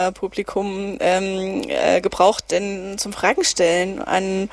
Publikum gebraucht denn zum Fragen stellen an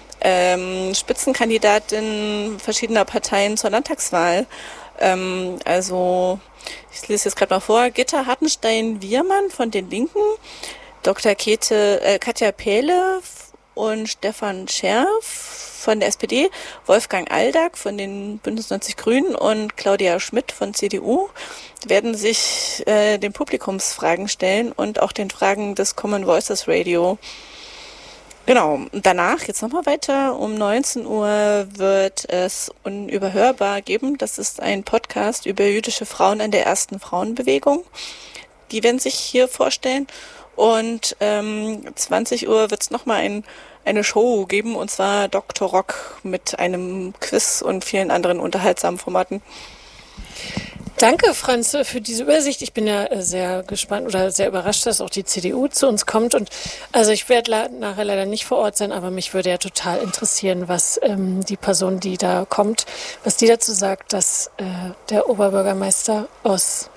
Spitzenkandidatinnen verschiedener Parteien zur Landtagswahl. Also ich lese jetzt gerade mal vor: Gitta Hartenstein-Wiermann von den Linken, Dr. Katja Pehle und Stefan Scherf von der SPD, Wolfgang Aldag von den Bündnis 90 Grünen und Claudia Schmidt von CDU werden sich den Publikumsfragen stellen und auch den Fragen des Common Voices Radio. Genau, danach, jetzt nochmal weiter, um 19 Uhr wird es Unüberhörbar geben. Das ist ein Podcast über jüdische Frauen in der ersten Frauenbewegung. Die werden sich hier vorstellen. Und 20 Uhr wird es nochmal eine Show geben, und zwar Dr. Rock mit einem Quiz und vielen anderen unterhaltsamen Formaten. Danke, Franz, für diese Übersicht. Ich bin ja sehr gespannt oder sehr überrascht, dass auch die CDU zu uns kommt. Und also ich werde nachher leider nicht vor Ort sein, aber mich würde ja total interessieren, was die Person, die da kommt, was die dazu sagt, dass der Oberbürgermeister aus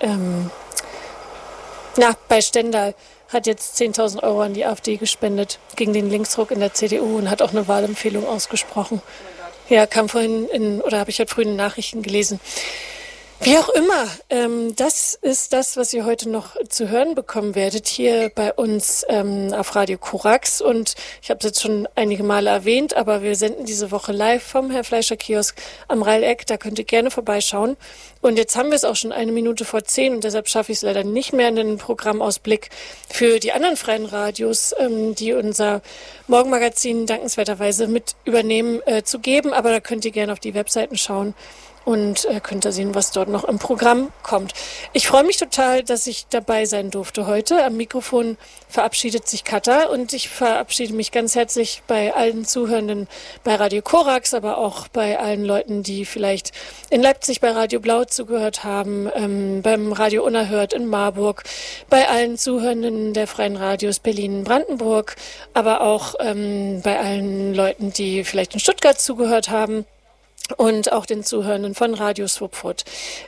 bei Stendal hat jetzt 10.000 Euro an die AfD gespendet gegen den Linksruck in der CDU und hat auch eine Wahlempfehlung ausgesprochen. Ja, kam vorhin habe ich heute früh in den Nachrichten gelesen. Wie auch immer, das ist das, was ihr heute noch zu hören bekommen werdet, hier bei uns auf Radio Korax. Und ich habe es jetzt schon einige Male erwähnt, aber wir senden diese Woche live vom Herr Fleischer Kiosk am Reileck. Da könnt ihr gerne vorbeischauen. Und jetzt haben wir es auch schon 9:01 und deshalb schaffe ich es leider nicht mehr in den Programmausblick für die anderen freien Radios, die unser Morgenmagazin dankenswerterweise mit übernehmen, zu geben. Aber da könnt ihr gerne auf die Webseiten schauen und könnt ihr sehen, was dort noch im Programm kommt. Ich freue mich total, dass ich dabei sein durfte heute. Am Mikrofon verabschiedet sich Katha und ich verabschiede mich ganz herzlich bei allen Zuhörenden bei Radio Korax, aber auch bei allen Leuten, die vielleicht in Leipzig bei Radio Blau zugehört haben, beim Radio Unerhört in Marburg, bei allen Zuhörenden der freien Radios Berlin-Brandenburg, aber auch bei allen Leuten, die vielleicht in Stuttgart zugehört haben. Und auch den Zuhörenden von Radio Swupfurt.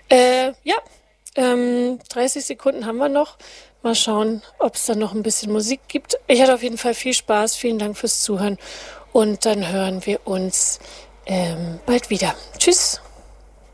30 Sekunden haben wir noch. Mal schauen, ob es dann noch ein bisschen Musik gibt. Ich hatte auf jeden Fall viel Spaß. Vielen Dank fürs Zuhören. Und dann hören wir uns bald wieder. Tschüss.